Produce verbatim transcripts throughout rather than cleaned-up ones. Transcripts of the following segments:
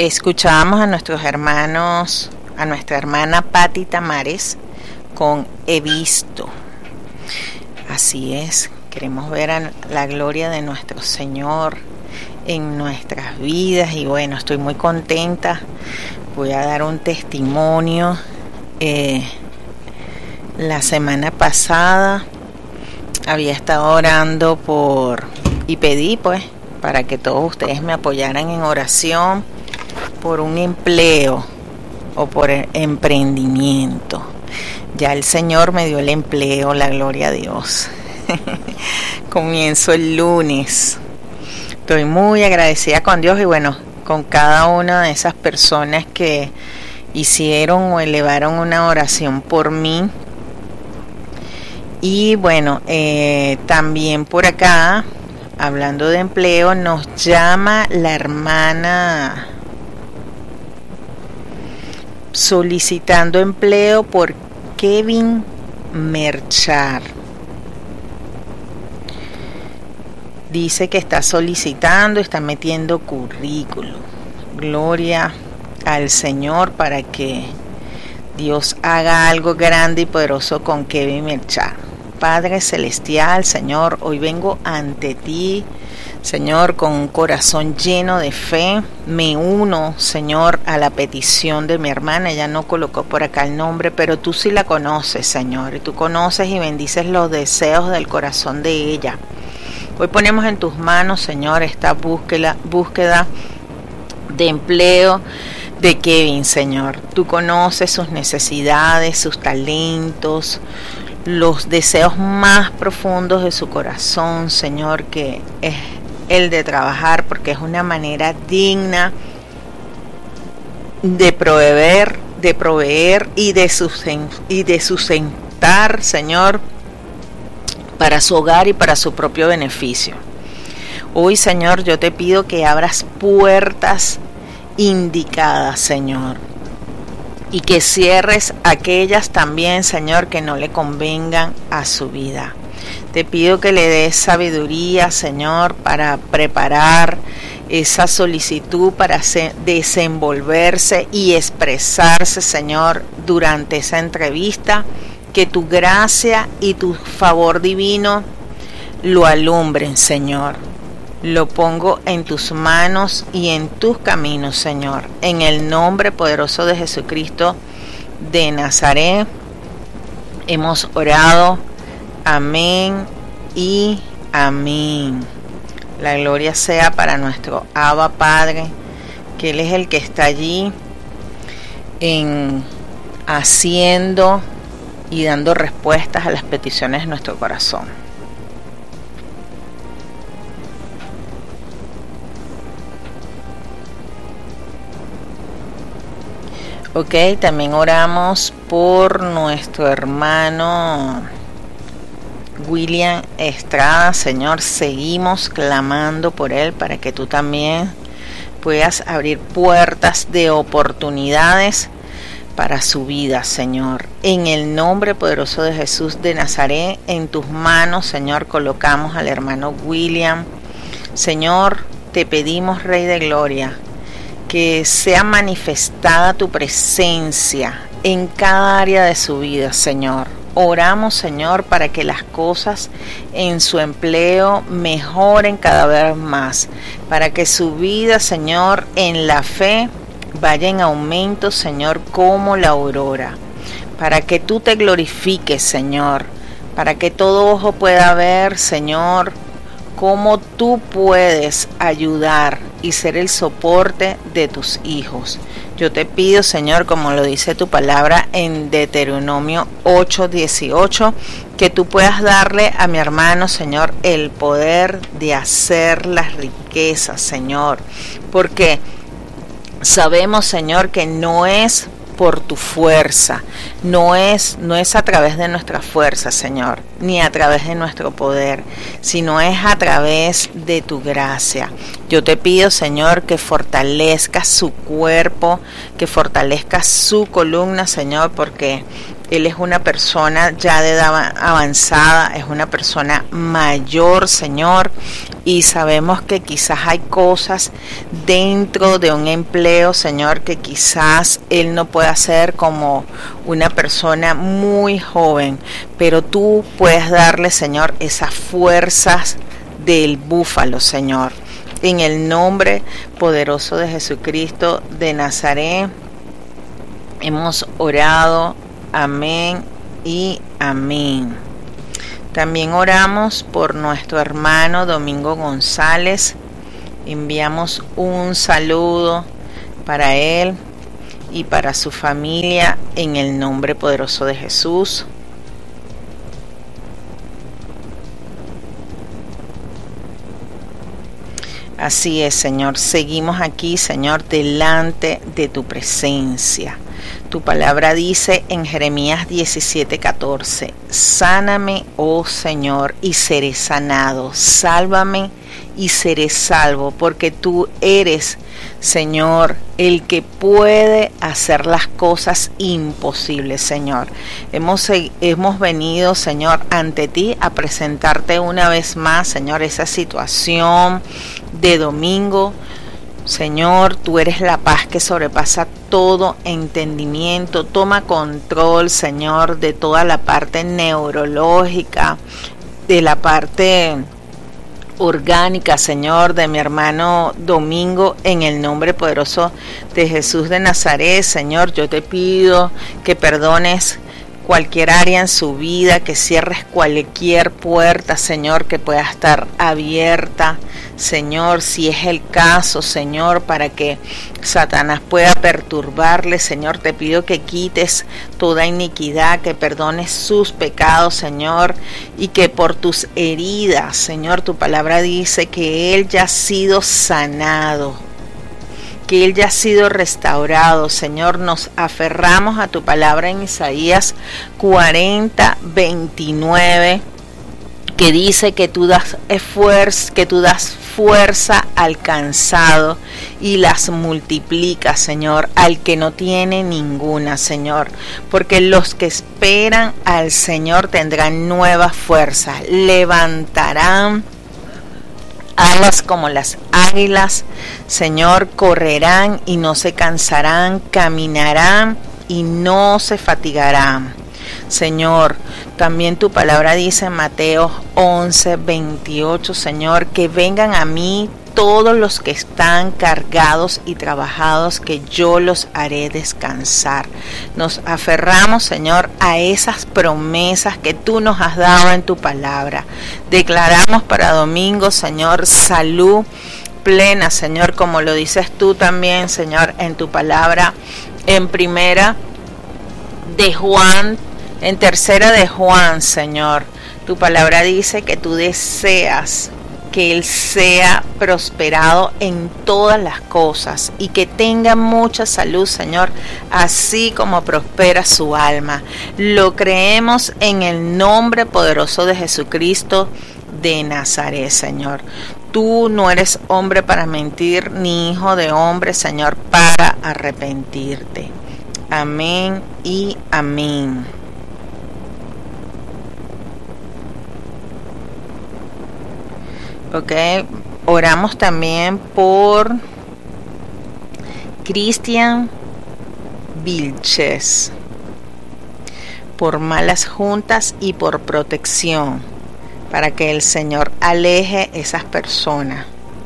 Escuchábamos a nuestros hermanos, a nuestra hermana Patti Tamares con He visto. Así es, queremos ver a la gloria de nuestro Señor en nuestras vidas y bueno, estoy muy contenta. Voy a dar un testimonio. Eh, la semana pasada había estado orando por y pedí pues para que todos ustedes me apoyaran en oración por un empleo o por emprendimiento. Ya el Señor me dio el empleo, la gloria a Dios. Comienzo el lunes. Estoy muy agradecida con Dios y bueno, con cada una de esas personas que hicieron o elevaron una oración por mí. Y bueno, eh, también por acá, hablando de empleo, nos llama la hermana solicitando empleo por Kevin Merchar. Dice que está solicitando, está metiendo currículum. Gloria al Señor para que Dios haga algo grande y poderoso con Kevin Merchar. Padre Celestial, Señor, hoy vengo ante ti, Señor, con un corazón lleno de fe. Me uno, Señor, a la petición de mi hermana. Ella no colocó por acá el nombre, pero tú sí la conoces, Señor. Y tú conoces y bendices los deseos del corazón de ella. Hoy ponemos en tus manos, Señor, esta búsqueda, búsqueda de empleo de Kevin, Señor. Tú conoces sus necesidades, sus talentos, los deseos más profundos de su corazón, Señor, que es el de trabajar, porque es una manera digna de proveer, de proveer y de sustentar, y de sustentar, Señor, para su hogar y para su propio beneficio. Hoy, Señor, yo te pido que abras puertas indicadas, Señor, y que cierres aquellas también, Señor, que no le convengan a su vida. Te pido que le des sabiduría, Señor, para preparar esa solicitud, para desenvolverse y expresarse, Señor, durante esa entrevista. Que tu gracia y tu favor divino lo alumbren, Señor. Lo pongo en tus manos y en tus caminos, Señor. En el nombre poderoso de Jesucristo de Nazaret hemos orado. Amén y amén. La gloria sea para nuestro Abba Padre, que Él es el que está allí en haciendo y dando respuestas a las peticiones de nuestro corazón. Ok, también oramos por nuestro hermano William Estrada. Señor, seguimos clamando por él para que tú también puedas abrir puertas de oportunidades para su vida, Señor. En el nombre poderoso de Jesús de Nazaret, en tus manos, Señor, colocamos al hermano William. Señor, te pedimos, Rey de Gloria, que sea manifestada tu presencia en cada área de su vida, Señor. Oramos, Señor, para que las cosas en su empleo mejoren cada vez más, para que su vida, Señor, en la fe vaya en aumento, Señor, como la aurora, para que tú te glorifiques, Señor, para que todo ojo pueda ver, Señor, cómo tú puedes ayudar y ser el soporte de tus hijos. Yo te pido, Señor, como lo dice tu palabra en Deuteronomio ocho dieciocho, que tú puedas darle a mi hermano, Señor, el poder de hacer las riquezas, Señor, porque sabemos, Señor, que no es por tu fuerza, no es, no es a través de nuestra fuerza, Señor, ni a través de nuestro poder, sino es a través de tu gracia. Yo te pido, Señor, que fortalezcas su cuerpo, que fortalezcas su columna, Señor, porque Él es una persona ya de edad avanzada, es una persona mayor, Señor, y sabemos que quizás hay cosas dentro de un empleo, Señor, que quizás Él no puede hacer como una persona muy joven, pero Tú puedes darle, Señor, esas fuerzas del búfalo, Señor. En el nombre poderoso de Jesucristo de Nazaret, hemos orado. Amén y amén. También oramos por nuestro hermano Domingo González. Enviamos un saludo para él y para su familia en el nombre poderoso de Jesús. Así es, Señor. Seguimos aquí, Señor, delante de tu presencia. Tu palabra dice en Jeremías diecisiete catorce: sáname, oh Señor, y seré sanado. Sálvame y seré salvo, porque tú eres, Señor, el que puede hacer las cosas imposibles, Señor. Hemos, hemos venido, Señor, ante ti a presentarte una vez más, Señor, esa situación de Domingo. Señor, tú eres la paz que sobrepasa todo entendimiento. Toma control, Señor, de toda la parte neurológica, de la parte orgánica, Señor, de mi hermano Domingo, en el nombre poderoso de Jesús de Nazaret. Señor, yo te pido que perdones cualquier área en su vida, que cierres cualquier puerta, Señor, que pueda estar abierta, Señor, si es el caso, Señor, para que Satanás pueda perturbarle. Señor, te pido que quites toda iniquidad, que perdones sus pecados, Señor, y que por tus heridas, Señor, tu palabra dice que Él ya ha sido sanado, que Él ya ha sido restaurado. Señor, nos aferramos a tu palabra en Isaías cuarenta veintinueve, que dice que tú das esfuerzo, que tú das fuerza al cansado y las multiplicas, Señor, al que no tiene ninguna, Señor, porque los que esperan al Señor tendrán nuevas fuerzas, levantarán alas como las águilas, Señor, correrán y no se cansarán, caminarán y no se fatigarán. Señor, también tu palabra dice en Mateo once veintiocho, Señor, que vengan a mí todos los que están cargados y trabajados, que yo los haré descansar. Nos aferramos, Señor, a esas promesas que tú nos has dado en tu palabra. Declaramos para Domingo, Señor, salud plena, Señor, como lo dices tú también, Señor, en tu palabra, en primera de Juan, en tercera de Juan, Señor. Tu palabra dice que tú deseas que Él sea prosperado en todas las cosas y que tenga mucha salud, Señor, así como prospera su alma. Lo creemos en el nombre poderoso de Jesucristo de Nazaret, Señor. Tú no eres hombre para mentir, ni hijo de hombre, Señor, para arrepentirte. Amén y amén. Ok, oramos también por Cristian Vilches, por malas juntas y por protección, para que el Señor aleje esas personas.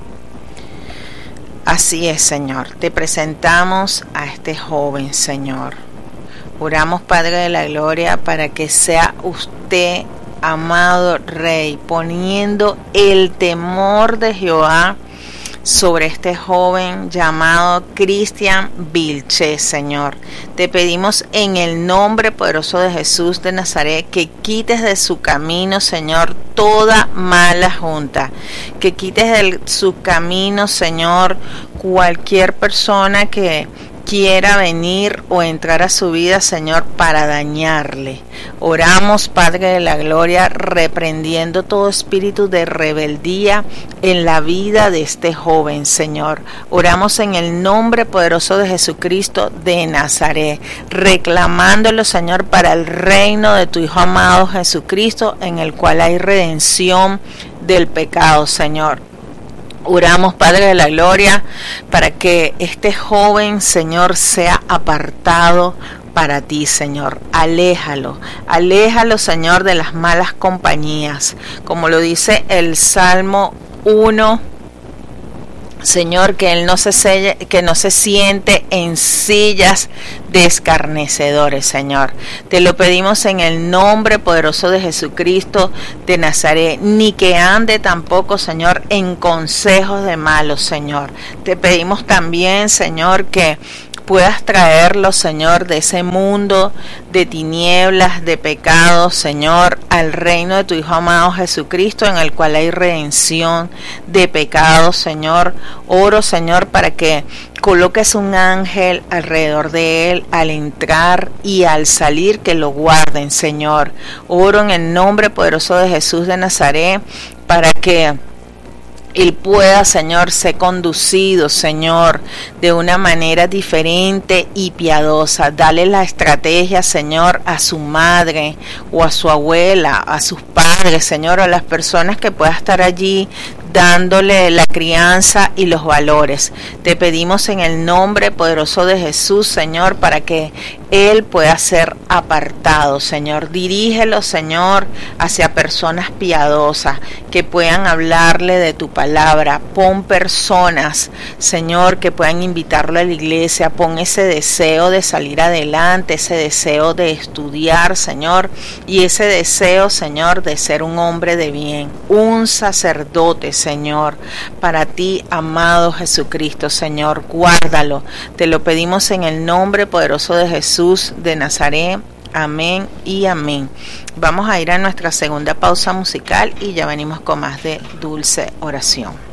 Así es, Señor, te presentamos a este joven, Señor. Oramos, Padre de la Gloria, para que sea usted, amado Rey, poniendo el temor de Jehová sobre este joven llamado Cristian Vilches, Señor. Te pedimos en el nombre poderoso de Jesús de Nazaret que quites de su camino, Señor, toda mala junta, que quites de su camino, Señor, cualquier persona que quiera venir o entrar a su vida, Señor, para dañarle. Oramos, Padre de la Gloria, reprendiendo todo espíritu de rebeldía en la vida de este joven, Señor. Oramos en el nombre poderoso de Jesucristo de Nazaret, reclamándolo, Señor, para el reino de tu Hijo amado Jesucristo, en el cual hay redención del pecado, Señor. Oramos, Padre de la Gloria, para que este joven, Señor, sea apartado para ti, Señor. Aléjalo, aléjalo, Señor, de las malas compañías, como lo dice el Salmo uno. Señor, que él no se selle, que no se siente en sillas de escarnecedores, Señor. Te lo pedimos en el nombre poderoso de Jesucristo de Nazaret, ni que ande tampoco, Señor, en consejos de malos, Señor. Te pedimos también, Señor, que puedas traerlo, Señor, de ese mundo de tinieblas, de pecados, Señor, al reino de tu Hijo amado Jesucristo, en el cual hay redención de pecados, Señor. Oro, Señor, para que coloques un ángel alrededor de él al entrar y al salir, que lo guarden, Señor. Oro en el nombre poderoso de Jesús de Nazaret, para que él pueda, Señor, ser conducido, Señor, de una manera diferente y piadosa. Dale la estrategia, Señor, a su madre o a su abuela, a sus padres, Señor, a las personas que puedan estar allí dándole la crianza y los valores. Te pedimos en el nombre poderoso de Jesús, Señor, para que él pueda ser apartado, Señor. Dirígelo, Señor, hacia personas piadosas que puedan hablarle de tu palabra. Pon personas, Señor, que puedan invitarlo a la iglesia. Pon ese deseo de salir adelante, ese deseo de estudiar, Señor, y ese deseo, Señor, de ser un hombre de bien, un sacerdote, Señor, para ti, amado Jesucristo, Señor. Guárdalo. Te lo pedimos en el nombre poderoso de Jesús de Nazaret. Amén y amén. Vamos a ir a nuestra segunda pausa musical y ya venimos con más de dulce oración.